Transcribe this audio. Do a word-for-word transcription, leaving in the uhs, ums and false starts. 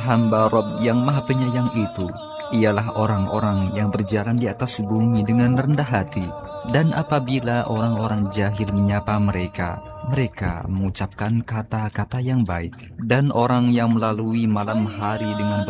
hamba Rabb yang Maha Penyayang itu ialah orang-orang yang berjalan di atas bumi dengan rendah hati. Dan apabila orang-orang jahil menyapa mereka, mereka mengucapkan kata-kata yang baik. Dan orang yang melalui malam hari dengan